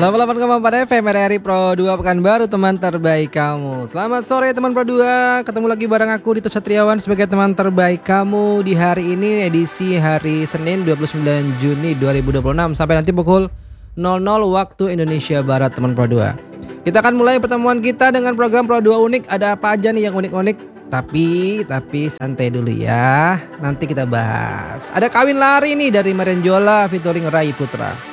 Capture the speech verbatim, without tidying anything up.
delapan puluh delapan koma empat F M R R I Pro dua Pekanbaru, teman terbaik kamu. Selamat sore teman Pro dua. Ketemu lagi bareng aku Dito Satriawan sebagai teman terbaik kamu di hari ini, edisi hari Senin dua puluh sembilan Juni dua ribu dua puluh enam sampai nanti pukul nol nol waktu Indonesia Barat teman Pro dua. Kita akan mulai pertemuan kita dengan program Pro dua Unik. Ada apa aja nih yang unik-unik? Tapi tapi santai dulu ya. Nanti kita bahas. Ada Kawin Lari nih dari Merenjola featuring Rai Putra.